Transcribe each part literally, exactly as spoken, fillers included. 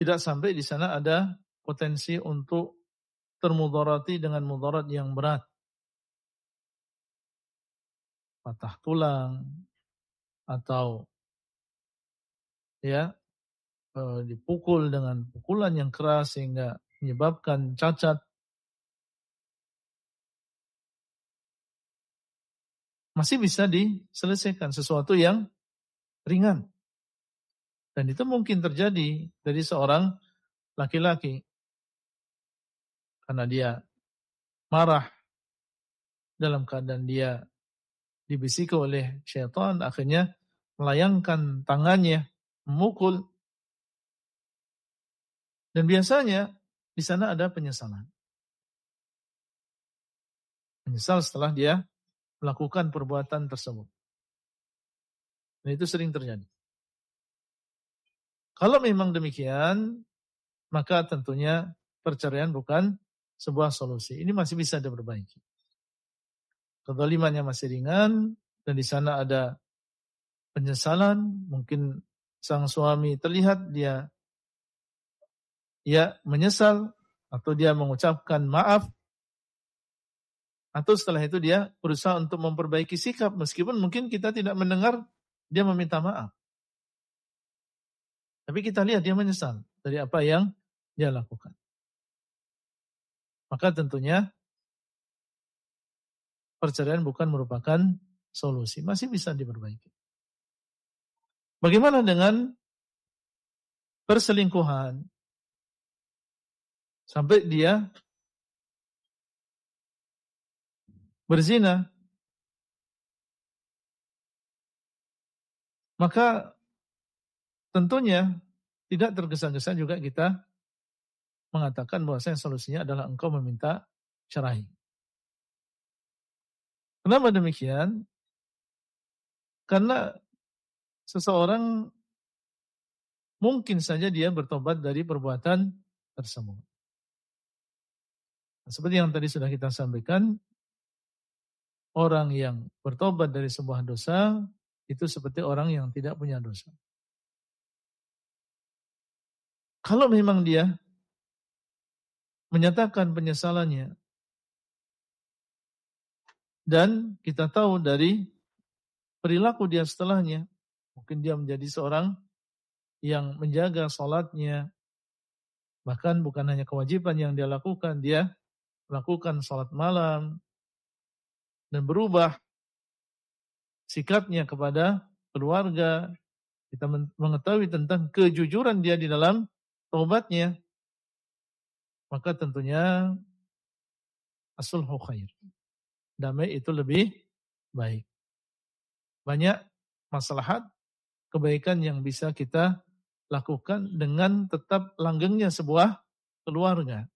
tidak sampai di sana ada potensi untuk termudarati dengan mudarat yang berat. Patah tulang atau ya e, dipukul dengan pukulan yang keras sehingga menyebabkan cacat. Masih bisa diselesaikan, sesuatu yang ringan. Dan itu mungkin terjadi dari seorang laki-laki. Karena dia marah dalam keadaan dia dibisiki oleh syaitan, akhirnya melayangkan tangannya, memukul. Dan biasanya di sana ada penyesalan. Menyesal setelah dia melakukan perbuatan tersebut. Dan itu sering terjadi. Kalau memang demikian, maka tentunya perceraian bukan sebuah solusi. Ini masih bisa diperbaiki. Kezalimannya masih ringan, dan di sana ada penyesalan. Mungkin sang suami terlihat dia ya menyesal, atau dia mengucapkan maaf, atau setelah itu dia berusaha untuk memperbaiki sikap, meskipun mungkin kita tidak mendengar dia meminta maaf. Tapi kita lihat dia menyesal dari apa yang dia lakukan. Maka tentunya perceraian bukan merupakan solusi, masih bisa diperbaiki. Bagaimana dengan perselingkuhan? Sampai dia berzina. Maka tentunya tidak tergesa-gesa juga kita mengatakan bahwasanya solusinya adalah engkau meminta cerai. Kenapa demikian? Karena seseorang mungkin saja dia bertobat dari perbuatan tersebut. Seperti yang tadi sudah kita sampaikan, orang yang bertobat dari sebuah dosa itu seperti orang yang tidak punya dosa. Kalau memang dia menyatakan penyesalannya, dan kita tahu dari perilaku dia setelahnya, mungkin dia menjadi seorang yang menjaga salatnya, bahkan bukan hanya kewajiban yang dia lakukan, dia melakukan salat malam, dan berubah sikapnya kepada keluarga. Kita mengetahui tentang kejujuran dia di dalam taubatnya, maka tentunya as-sulhu khair. Damai itu lebih baik. Banyak maslahat kebaikan yang bisa kita lakukan dengan tetap langgengnya sebuah keluarga.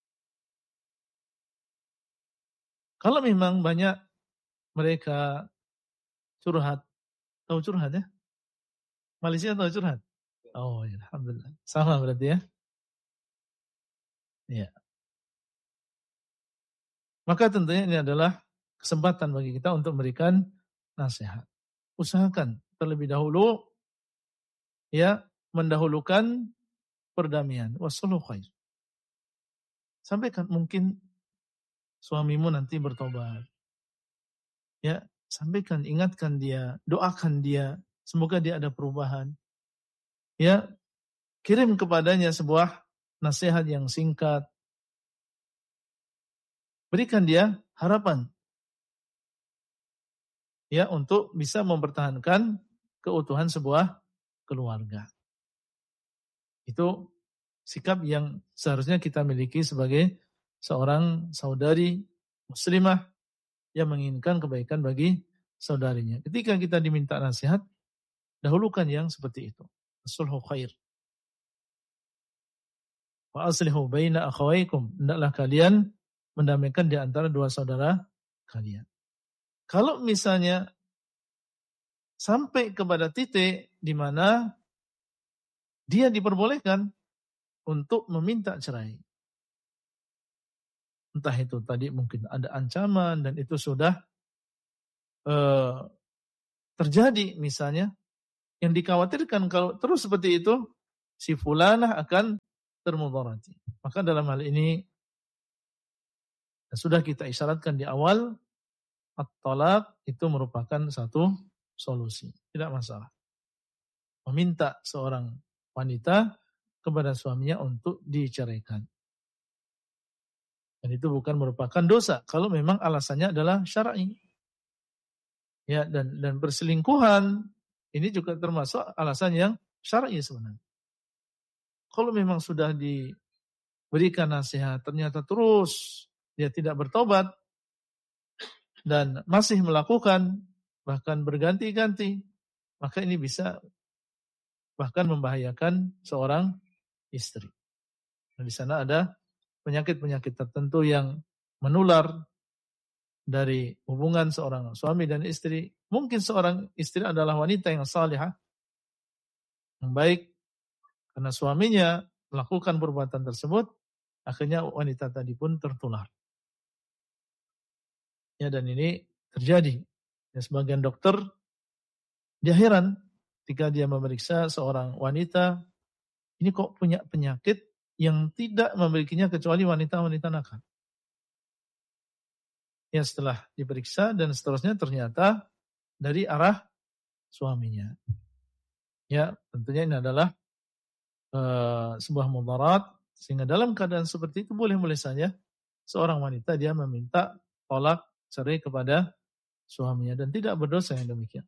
Kalau memang banyak mereka curhat, tahu curhat ya? Malaysia tahu curhat? Oh ya, alhamdulillah. Sama berarti ya? Iya. Maka tentunya ini adalah kesempatan bagi kita untuk memberikan nasihat. Usahakan terlebih dahulu ya mendahulukan perdamaian. Wassulhu khair. Sampaikan mungkin suamimu nanti bertobat. Ya, sampaikan, ingatkan dia, doakan dia, semoga dia ada perubahan. Ya, kirim kepadanya sebuah nasihat yang singkat. Berikan dia harapan. Ya, untuk bisa mempertahankan keutuhan sebuah keluarga. Itu sikap yang seharusnya kita miliki sebagai seorang saudari muslimah yang menginginkan kebaikan bagi saudarinya. Ketika kita diminta nasihat, dahulukan yang seperti itu. As-sulhu khair. Wa aslihu baina akhawaykum. Hendaklah kalian mendamaikan di antara dua saudara kalian. Kalau misalnya sampai kepada titik di mana dia diperbolehkan untuk meminta cerai. Entah itu tadi mungkin ada ancaman dan itu sudah uh, terjadi misalnya. Yang dikhawatirkan kalau terus seperti itu, si fulanah akan termudarati. Maka dalam hal ini sudah kita isyaratkan di awal, at-talaq itu merupakan satu solusi, tidak masalah. Meminta seorang wanita kepada suaminya untuk diceraikan. Dan itu bukan merupakan dosa kalau memang alasannya adalah syar'i. Ya, dan dan berselingkuhan ini juga termasuk alasan yang syar'i sebenarnya. Kalau memang sudah diberikan nasihat ternyata terus dia tidak bertobat dan masih melakukan bahkan berganti-ganti, maka ini bisa bahkan membahayakan seorang istri. Dan di sana ada penyakit-penyakit tertentu yang menular dari hubungan seorang suami dan istri. Mungkin seorang istri adalah wanita yang salihah, yang baik, karena suaminya melakukan perbuatan tersebut, akhirnya wanita tadi pun tertular. Ya, dan ini terjadi. Ya, sebagian dokter dia heran ketika dia memeriksa seorang wanita, ini kok punya penyakit yang tidak memilikinya kecuali wanita-wanita nakal. Ya, setelah diperiksa dan seterusnya ternyata dari arah suaminya. Ya, tentunya ini adalah uh, sebuah mudarat, sehingga dalam keadaan seperti itu boleh-boleh saja seorang wanita dia meminta tolak cerai kepada suaminya dan tidak berdosa yang demikian.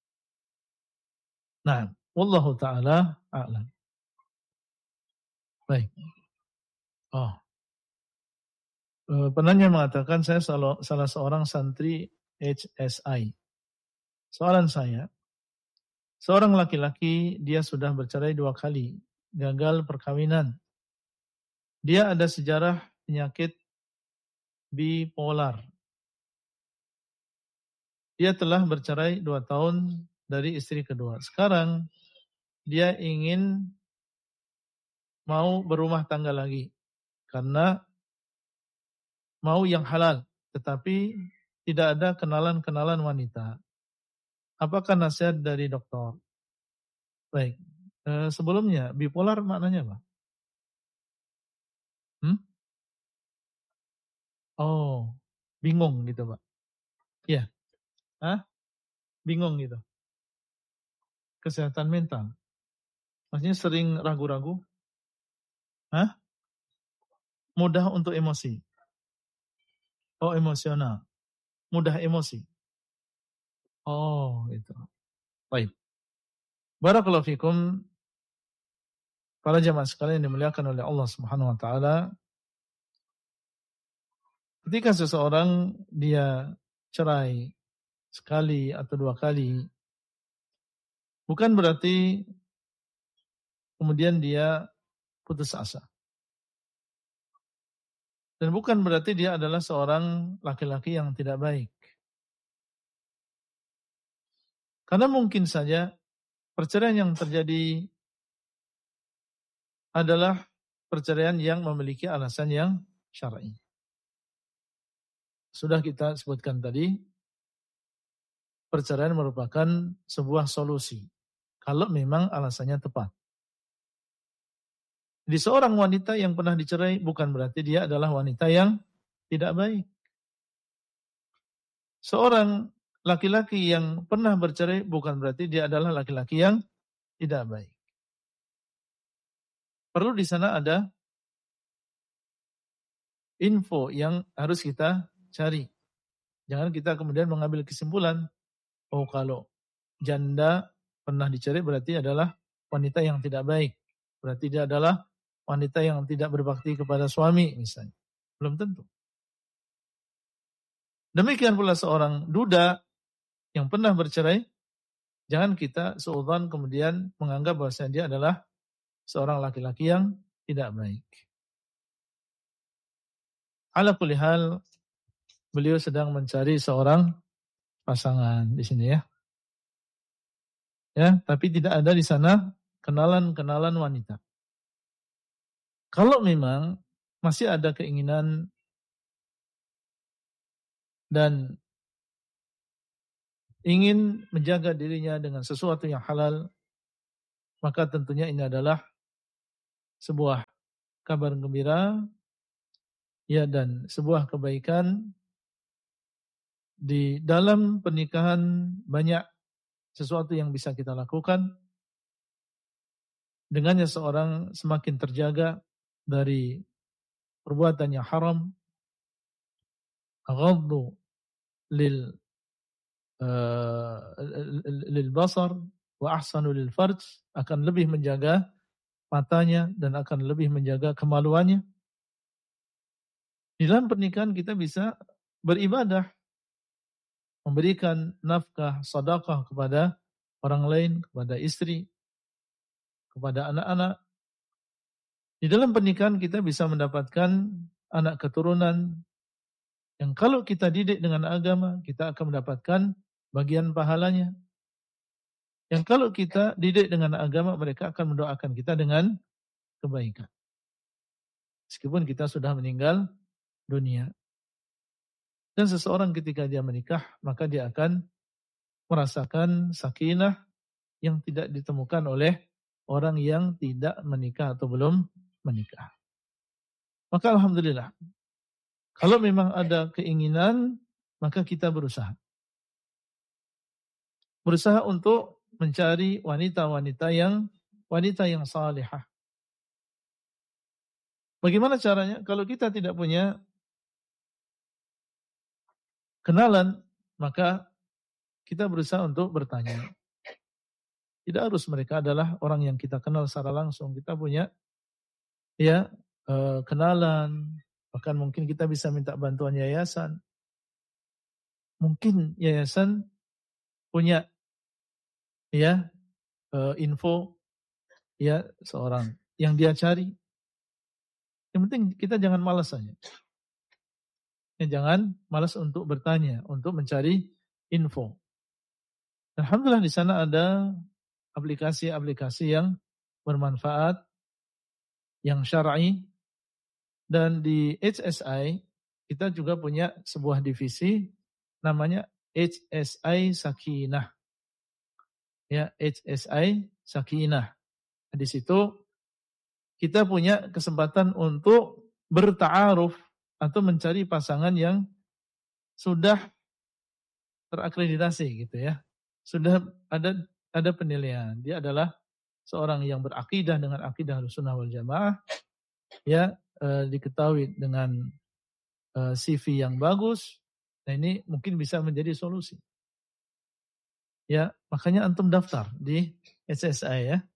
Nah, wallahu taala a'lam. Baik. Oh. Penanya mengatakan saya salah, salah seorang santri H S I. Soalan saya, seorang laki-laki dia sudah bercerai dua kali, gagal perkawinan. Dia ada sejarah penyakit bipolar. Dia telah bercerai dua tahun dari istri kedua. Sekarang dia ingin mau berumah tangga lagi karena mau yang halal, tetapi tidak ada kenalan-kenalan wanita. Apakah nasihat dari dokter? Baik, e, sebelumnya bipolar maknanya apa? Hmm? Oh, bingung gitu Pak? Iya. Hah? Bingung gitu? Kesehatan mental? Maksudnya sering ragu-ragu? Hah? Mudah untuk emosi? Oh, emosional. Mudah emosi. Oh, itu. Baik. Barakallahu fikum. Para jamaah sekalian yang dimuliakan oleh Allah Subhanahu wa taala. Ketika seseorang dia cerai sekali atau dua kali, bukan berarti kemudian dia putus asa. Dan bukan berarti dia adalah seorang laki-laki yang tidak baik. Karena mungkin saja perceraian yang terjadi adalah perceraian yang memiliki alasan yang syar'i. Sudah kita sebutkan tadi, perceraian merupakan sebuah solusi kalau memang alasannya tepat. Jadi seorang wanita yang pernah dicerai bukan berarti dia adalah wanita yang tidak baik. Seorang laki-laki yang pernah bercerai bukan berarti dia adalah laki-laki yang tidak baik. Perlu di sana ada info yang harus kita cari. Jangan kita kemudian mengambil kesimpulan, oh kalau janda pernah dicerai berarti adalah wanita yang tidak baik. Berarti dia adalah wanita yang tidak berbakti kepada suami misalnya. Belum tentu. Demikian pula seorang duda yang pernah bercerai, jangan kita seudon kemudian menganggap bahwasanya dia adalah seorang laki-laki yang tidak baik. Ala kulli hal, beliau sedang mencari seorang pasangan di sini ya. Ya, tapi tidak ada di sana kenalan-kenalan wanita. Kalau memang masih ada keinginan dan ingin menjaga dirinya dengan sesuatu yang halal, maka tentunya ini adalah sebuah kabar gembira, ya, dan sebuah kebaikan. Di dalam pernikahan banyak sesuatu yang bisa kita lakukan. Dengannya seorang semakin terjaga dari perbuatan yang haram, aghaddu lil uh, lil basar wa ahsanu lil farj, akan lebih menjaga matanya dan akan lebih menjaga kemaluannya. Di dalam pernikahan kita bisa beribadah, memberikan nafkah, sedekah kepada orang lain, kepada istri, kepada anak-anak. Di dalam pernikahan kita bisa mendapatkan anak keturunan yang kalau kita didik dengan agama, kita akan mendapatkan bagian pahalanya. Yang kalau kita didik dengan agama, mereka akan mendoakan kita dengan kebaikan. Meskipun kita sudah meninggal dunia. Dan seseorang ketika dia menikah, maka dia akan merasakan sakinah yang tidak ditemukan oleh orang yang tidak menikah atau belum menikah. Maka alhamdulillah, kalau memang ada keinginan, maka kita berusaha. Berusaha untuk mencari wanita-wanita yang wanita yang salihah. Bagaimana caranya? Kalau kita tidak punya kenalan, maka kita berusaha untuk bertanya. Tidak harus mereka adalah orang yang kita kenal secara langsung. Kita punya ya eh, kenalan, bahkan mungkin kita bisa minta bantuan yayasan. Mungkin yayasan punya ya eh, info ya seorang yang dia cari. Yang penting kita jangan malas saja. Ya, jangan malas untuk bertanya, untuk mencari info. Alhamdulillah di sana ada aplikasi-aplikasi yang bermanfaat, yang syar'i, dan di H S I kita juga punya sebuah divisi namanya H S I Sakinah. Ya, H S I Sakinah. Di situ kita punya kesempatan untuk berta'aruf atau mencari pasangan yang sudah terakreditasi gitu ya. Sudah ada ada penilaian. Dia adalah seorang yang berakidah dengan akidah Ahlussunnah wal Jamaah. Ya, e, diketahui dengan e, C V yang bagus. Nah, ini mungkin bisa menjadi solusi. Ya, makanya antum daftar di H S I ya.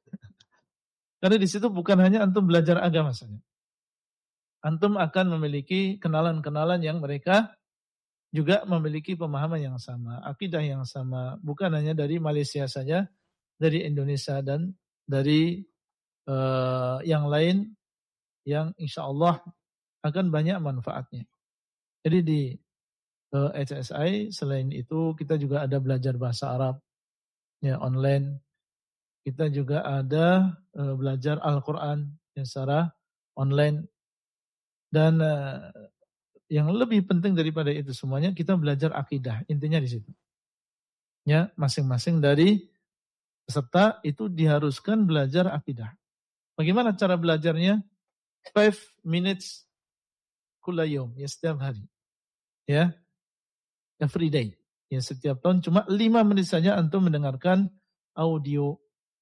Karena di situ bukan hanya antum belajar agama saja. Antum akan memiliki kenalan-kenalan yang mereka juga memiliki pemahaman yang sama, akidah yang sama, bukan hanya dari Malaysia saja, dari Indonesia dan dari uh, yang lain yang insya Allah akan banyak manfaatnya. Jadi di uh, H S I selain itu kita juga ada belajar bahasa Arab ya online. Kita juga ada uh, belajar Al-Quran ya, secara online. Dan uh, yang lebih penting daripada itu semuanya, kita belajar akidah. Intinya di situ. Ya, masing-masing dari peserta itu diharuskan belajar akidah. Bagaimana cara belajarnya? Five minutes kulayom, ya setiap hari. Ya, every day. Ya, setiap tahun cuma lima menit saja antum mendengarkan audio.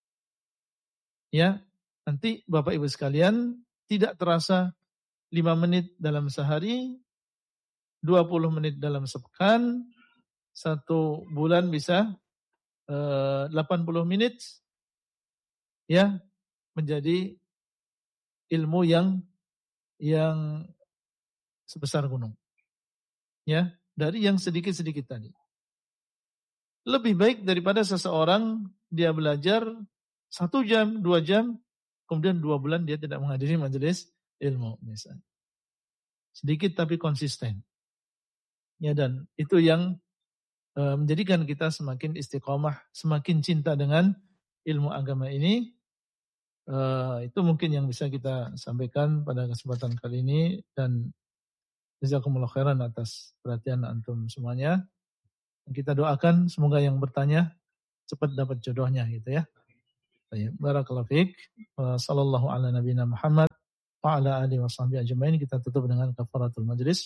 Ya, nanti Bapak Ibu sekalian tidak terasa lima menit dalam sehari, dua puluh menit dalam sepekan, satu bulan bisa eh, delapan puluh menit, ya, menjadi ilmu yang yang sebesar gunung. Ya, dari yang sedikit-sedikit tadi. Lebih baik daripada seseorang dia belajar satu jam, dua jam, kemudian dua bulan dia tidak menghadiri majelis ilmu misalnya. Sedikit tapi konsisten. Ya, dan itu yang e, menjadikan kita semakin istiqomah, semakin cinta dengan ilmu agama ini. E, itu mungkin yang bisa kita sampaikan pada kesempatan kali ini, dan jazakumullah khairan atas perhatian antum semuanya. Kita doakan semoga yang bertanya cepat dapat jodohnya gitu ya. Baik, barakallahu fiik. Wa sallallahu ala nabiyina Muhammad wa ala alihi wa sahbihi ajmain. Kita tutup dengan kafaratul majlis.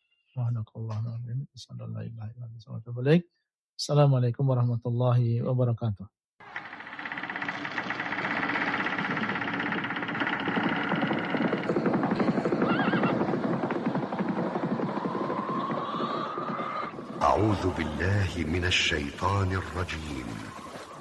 Assalamualaikum warahmatullahi wabarakatuh. أعوذ بالله من الشيطان الرجيم